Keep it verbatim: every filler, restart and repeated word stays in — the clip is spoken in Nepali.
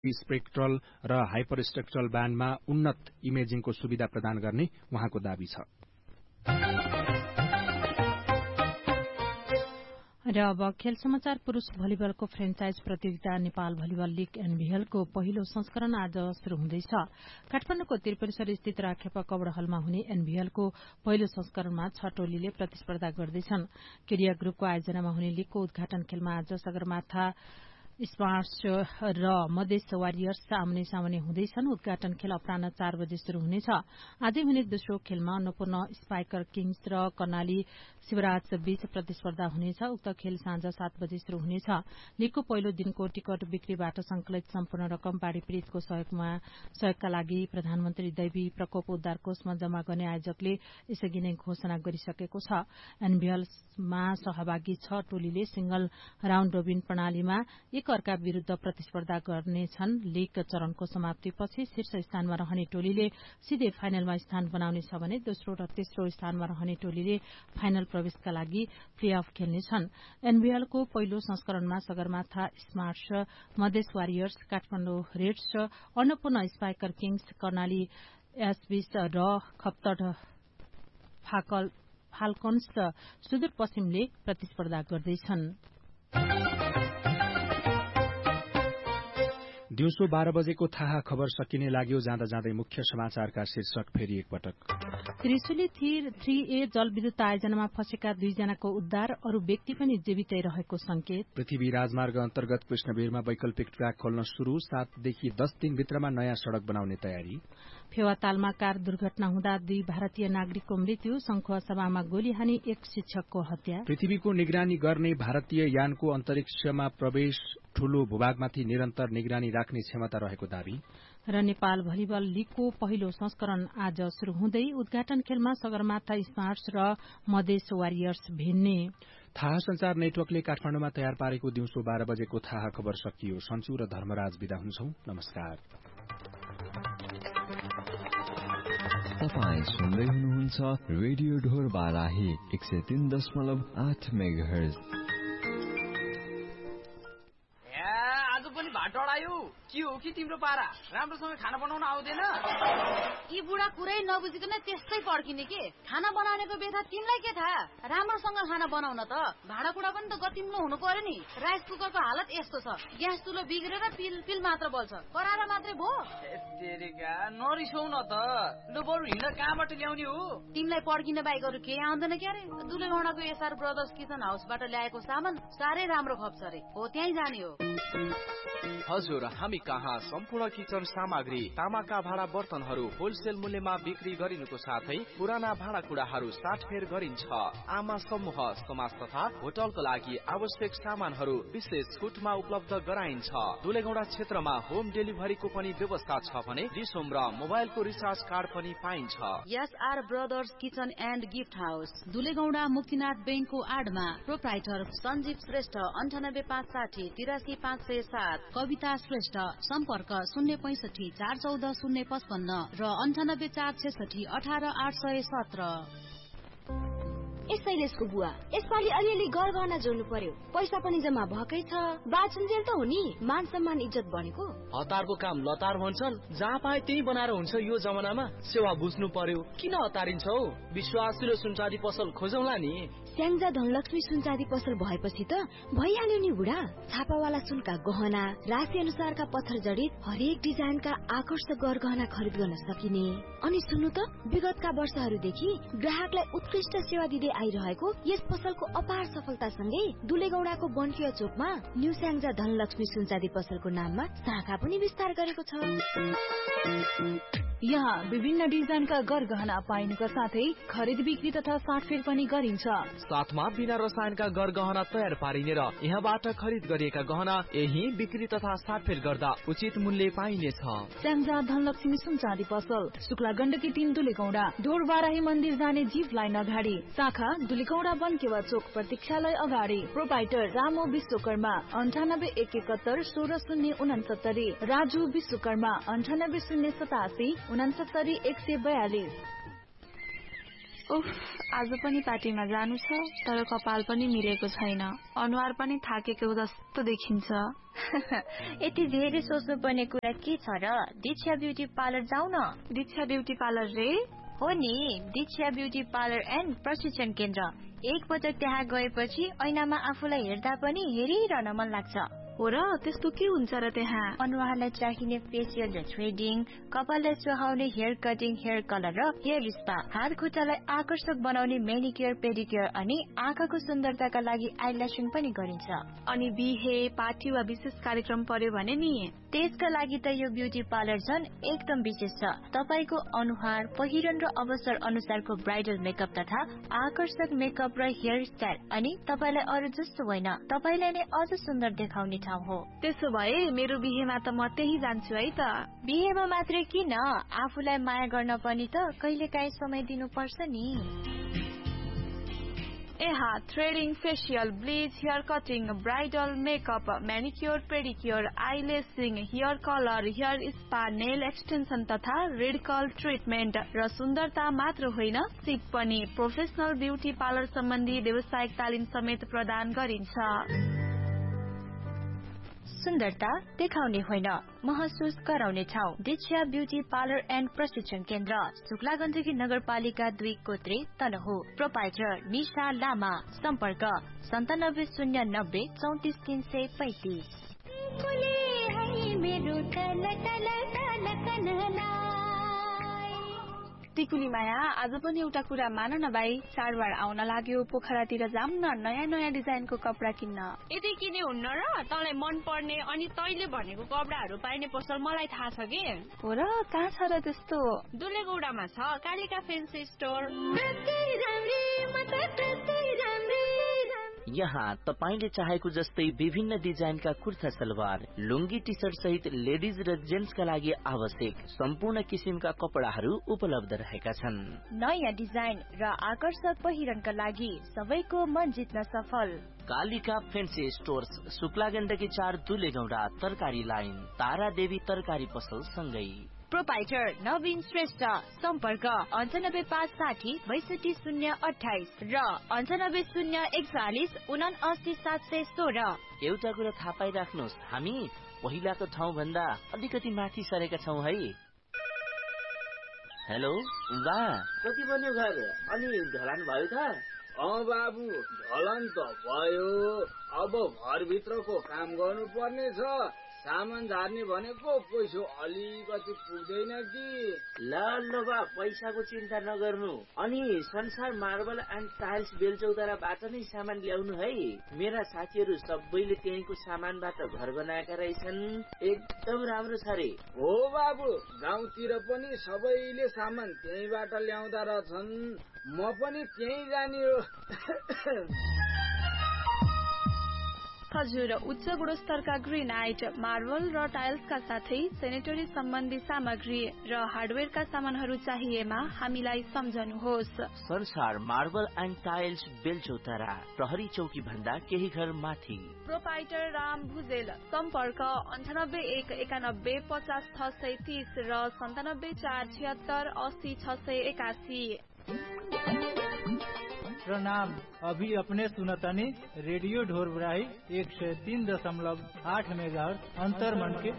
स्पेक्ट्रल र हाइपर स्पेक्ट्रल ब्यान्डमा उन्नत इमेजिङको सुविधा प्रदान गर्ने उहाँको दावी छ। र अब खेल समाचार। पुरूष भलिबलको फ्रेन्चाइज प्रतियोगिता नेपाल भलिबल लीग एनभीएल को पहिलो संस्करण आज शुरू हुँदैछ। काठमाडौँको त्रिपुरेश्वर स्थित राखेपा कवड़ हलमा हुने एनभीएल को पहिलो संस्करणमा छ टोलीले प्रतिस्पर्धा गर्दैछन्। केरिया ग्रुपको आयोजनामा हुने लीगको उद्घाटन खेलमा आज सगरमाथा स्मार्ट्स र मधेस वारियर्स आमने सामने हुँदैछन्। उद्घाटन खेल अपराह्न चार बजे शुरू हुनेछ। आजै हुने दोस्रो खेलमा अन्नपूर्ण स्पाइकर किङ्स र कर्णाली शिवराज बीच प्रतिस्पर्धा हुनेछ। उक्त खेल साँझ सात बजे शुरू हुनेछ। लीगको पहिलो दिनको टिकट बिक्रीबाट संकलित सम्पूर्ण रकम बाढ़ी पीड़ितको सहयोगमा सहयोगका लागि प्रधानमन्त्री दैवी प्रकोप उद्धार कोषमा जम्मा गर्ने आयोजकले यसअघि नै घोषणा गरिसकेको छ। एनभीएलमा सहभागी छ टोलीले सिंगल राउण्ड रोबिन प्रणालीमा एक अर्का विरूद्ध प्रतिस्पर्धा गर्नेछन्। लीग चरणको समाप्तिपछि शीर्ष स्थानमा रहने टोलीले सीधै फाइनलमा स्थान बनाउनेछ भने दोस्रो र तेस्रो स्थानमा रहने टोलीले फाइनल प्रवेशका लागि प्ले अफ खेल्नेछन्। एनभीएलको पहिलो संस्करणमा Sagarmatha smarts, Madhes warriors, Kathmandu Reds, Annapurna spiker Kings, Karnali एसबीस र खप्तड फाल्कन्स सुदूरपश्चिमले प्रतिस्पर्धा गर्दैछन्। दिउँसो बाह्र बजेको थाहा खबर सकिने लाग्यो। जाँदा जाँदै मुख्य समाचारका शीर्षक फेरि एकपटक। त्रिशुली थ्री ए जलविद्युत आयोजनामा फँसेका दुईजनाको उद्धार, अरू व्यक्ति पनि जीवितै रहेको संकेत। पृथ्वी राजमार्ग अन्तर्गत कृष्णवीरमा वैकल्पिक ट्र्याक खोल्न शुरू, सातदेखि दस दिनभित्रमा नयाँ सड़क बनाउने तयारी। फेवातालमा कार दुर्घटना हुँदा दुई भारतीय नागरिकको मृत्यु, संखुवा सभामा गोली हानी एक शिक्षकको हत्या। पृथ्वीको निगरानी गर्ने भारतीय यानको अन्तरिक्षमा प्रवेश, ठूलो भूभागमाथि निरन्तर निगरानी राख्ने क्षमता रहेको दावी। र नेपाल भलिबल लीगको पहिलो संस्करण आज शुरू हुँदै उद्घाटन खेलमा सगरमाथा स्मार्ट्स र मधेस वारियर्स भिड्ने। थाहा संचार नेटवर्कले काठमाडौँमा तयार पारेको दिउँसो बाह्र बजेको थाहा खबर सकियो। सन्चु र धर्मराज बिदा हुन्छौं। नमस्कार। तपाईं सुन्दै हुनुहुन्छ रेडियो ढोर बाराही एक सय तीन दशमलव आठ मेगाहर्ज। डढायो के हो कि तिम्रो पारा? राम्रोसँग खाना बनाउन आउँदैन? यी बुढा कुरै नबुझिकन त्यस्तै पड्किने के? खाना बनाउनेको बेथा तिमीलाई के थाहा? राम्रोसँग खाना बनाउन त भाँडाकुँडा पनि त गतिम्लो हुनु पर्यो नि। राइस कुकरको हालत यस्तो छ, ग्यास चुलो बिग्रेर पिल पिल मात्र बल्छ, करारा मात्रै भो। तेरेका नरिसौ न त। लु बरु हिँड कहाँबाट ल्याउने हो? तिमीलाई पड्किन बाहेक अरू केही आउँदैन क्यारे? दुलेगौडाको एसआर ब्रदर्स किचन हाउसबाट ल्याएको सामान साह्रै राम्रो खप्छ रे। हो त्यहीँ जाने हो। हजुर, हामी कहाँ सम्पूर्ण किचन सामग्री, तामाका भाँडा बर्तनहरू होलसेल मूल्यमा बिक्री गरिनुको साथै पुराना भाँडाकुँडाहरू साटफेर गरिन्छ। आमा समूह, समाज तथा होटलको लागि आवश्यक सामानहरू विशेष छुटमा उपलब्ध गराइन्छ। दुलेगौडा क्षेत्रमा होम डेलिभरीको पनि व्यवस्था छ भने रिसोम र मोबाइलको रिचार्ज कार्ड पनि पाइन्छ। SR brothers kitchen and gift house, दुलेगौडा Muktinath बैंकको आडमा। प्रोप्राइटर सञ्जीव श्रेष्ठ, अन्ठानब्बे पाँच साठी तिरासी पाँच सय सात। कविता श्रेष्ठ, सम्पर्क शून्य पैंसठी चार चौध शून्य पचपन्न र अन्ठानब्बे चार छेसठी अठार आठ सय सत्र। शैलेशको बुवा, यसपालि अलिअलि गरगहना जोड्नु पर्यो। पैसा पनि जम्मा भएकै छ। बाचुन्जेल त हो नि, मान सम्मान इज्जत बनेको। हतारको काम लतार भन्छन्, जहाँ पाए त्यही बनाएर हुन्छ। यो जमानामा सेवा बुझ्नु पर्यो। किन हतारिन्छौ? विश्वासिलो सुनचाँदी पसल खोजौला नि। स्याङ्जा धनलक्ष्मी सुनचाँदी पसल भएपछि त भइहाल्यो नि बुढा। छापावाला सुनका गहना, राशि अनुसारका पत्थर जडित हरेक डिजाइनका आकर्षक गरगहना खरिद गर्न सकिने। अनि सुन्नु त, विगतका वर्षहरूदेखि ग्राहकलाई उत्कृष्ट सेवा दिँदै आइरहेको यस पसलको अपार सफलतासँगै दुलेगौडाको बन्किया चोकमा न्यू स्याङ्जा धनलक्ष्मी सुनचाँदी पसलको नाममा शाखा पनि विस्तार गरेको छ। यहाँ विभिन्न डिजाइनका गरगहना पाइनुका साथै खरिद बिक्री तथा साटफेर पनि गरिन्छ। साथमा बिना रसायनका गरगहना तयार पारिने र यहाँबाट खरिद गरिएका गहना यही बिक्री तथा साटफेर गर्दा उचित मूल्य पाइनेछ। स्याङ्जा धनलक्ष्मी सुनचाँदी पसल, शुक्ला गण्डकी तीन दुलेगौडा, डोर बाराही मन्दिर जाने जीप लाइन अगाडि, शाखा दुलेगौडा बन्केवा चोक प्रतीक्षालय अगाडि। प्रोपाइटर रामो विश्वकर्मा, अन्ठानब्बे एक एकहत्तर सोह्र शून्य उनासत्तरी। राजु विश्वकर्मा, अन्ठानब्बे शून्य सतासी उनासत्तरी एक सय बयालिस। उफ, आज पनि पार्टीमा जानु छ तर कपाल पनि मिलेको छैन, अनुहार पनि थाकेको जस्तो देखिन्छ। यति धेरै सोच्नु पर्ने कुरा के छ र? दीक्षा ब्युटी पार्लर जाऊ न। दीक्षा ब्युटी पार्लर रे? हो नि, दीक्षा ब्युटी पार्लर एन्ड प्रशिक्षण केन्द्र। एक पटक त्यहाँ गएपछि ऐनामा आफूलाई हेर्दा पनि हेरिरहन मन लाग्छ। हो र, त्यस्तो के हुन्छ र त्यहाँ? अनुहारलाई चाहिने फेसियल र थ्रेडिङ, कपाललाई सुहाउने हेयर कटिङ, हेयर कलर र हेयर स्पा, हात खुट्टालाई आकर्षक बनाउने मेनिक्योर पेडिक्योर अनि आँखाको सुन्दरताका लागि आइल्यासिङ पनि गरिन्छ। अनि बिहे, पार्टी वा विशेष कार्यक्रम पर्यो भने नि त्यसका लागि त यो ब्युटी पार्लर झन् एकदम विशेष छ। तपाईको अनुहार, पहिरन र अवसर अनुसारको ब्राइडल मेकअप तथा आकर्षक मेकअप र हेयर स्टाइल अनि तपाईलाई अरू जस्तो होइन, तपाईलाई नै अझ सुन्दर देखाउने ठाउँ हो। त्यसो भए मेरो बिहेमा त म त्यही जान्छु है त। बिहेमा मात्रै किन, आफूलाई माया गर्न पनि त कहिलेकाहीँ समय दिनुपर्छ नि। यहाँ threading, facial, bleach, hair cutting, bridal makeup, म्यानिक्योर pedicure, आइलेसिङ, hair colour, hair spa, nail extension तथा रेडिकल ट्रिटमेन्ट र सुन्दरता मात्र होइन, सिप पनि। प्रोफेसनल ब्युटी पार्लर सम्बन्धी व्यावसायिक तालिम समेत प्रदान गरिन्छ। सुन्दरता देखाउने होइन, महसुस गराउने ठाउँ। दीक्षा ब्युटी पार्लर एन्ड प्रशिक्षण केन्द्र, शुक्ला गण्डकी नगरपालिका दुई कोत्रे तनहु। प्रोपाइटर निशा लामा। सम्पर्क सन्तानब्बे शून्य नब्बे चौतिस तीन सय पैतिस। टिकुली माया, आज पनि एउटा कुरा मान न भाइ, चाडबाड आउन लाग्यो, पोखरातिर जाऊँ न नयाँ नयाँ डिजाइनको कपडा किन्न। यति किने हुन्न र? तँलाई मन पर्ने अनि तैले भनेको कपडाहरू पाइने पसल मलाई थाहा छ कि। हो र, कहाँ छ र त्यस्तो? दुलेगौडामा छ कालिका फेन्सी स्टोर। यहाँ तपाईले चाहेको जस्तै विभिन्न डिजाइनका कुर्ता सलवार, लुङ्गी, टी सर्ट सहित लेडिज र जेन्ट्सका लागि आवश्यक सम्पूर्ण किसिमका कपडाहरू उपलब्ध रहेका छन्। नयाँ डिजाइन र आकर्षक पहिरनका लागि सबैको मन जित्न सफल। कालिका फेन्सी स्टोर्स, शुक्ला गण्डकी चार, दुलेगौडा, तरकारी लाइन, तारा देवी तरकारी पसल सँगै। प्रोपाइटर नवीन श्रेष्ठ। सम्पर्क अन्ठानब्बे पाँच साठी बैसठी शून्य अठाइस र अन्ठानब्बे शून्य एकचालिस उना अस्सी सात सय सोह्र। एउटा कुरा थाहा पाइराख्नुहोस्, हामी पहिलाको ठाउँ भन्दा अलिकति माथि सरेका छौँ है। हेलो बा, कति बन्यो घर? अनि ढलान भयो त? अँ बाबु, ढलान त भयो। अब घरभित्रको काम गर्नु पर्ने छ। सामान झार्ने भनेको पैसा अलिकति पुग्दैन कि। ल ल बा, पैसाको चिन्ता नगर्नु। अनि संसार मार्बल एन्ड टाइल्स बेलचौताराबाट नै सामान ल्याउनु है। मेरा साथीहरू सबैले त्यहीँको सामानबाट घर बनाएका रहेछन्, एकदम राम्रो छ रे। हो बाबु, गाउँतिर पनि सबैले सामान त्यहीँबाट ल्याउँदा रहेछन्, म पनि त्यहीँ जाने हो। हजुर, उच्च गुणस्तरका ग्रेनाइट, मार्बल र टाइल्सका साथै सेनेटरी सम्बन्धी सामग्री र हार्डवेयरका सामानहरू चाहिएमा हामीलाई सम्झनुहोस्। संसार मार्बल एन्ड टाइल्स बेलचौतारा, प्रहरी चौकी भन्दा केही घर माथि। प्रोपाइटर राम भुजेल। सम्पर्क अन्ठानब्बे एक एकानब्बे पचास छ सय तीस र सन्तानब्बे चार छिहत्तर अस्सी छ सय एकासी। प्रणाम, अभी अपने सुनतनी रेडियो ढोरबराही एक सौ तीन दशमलव आठ मेगाहर्ट्ज अंतर्मन के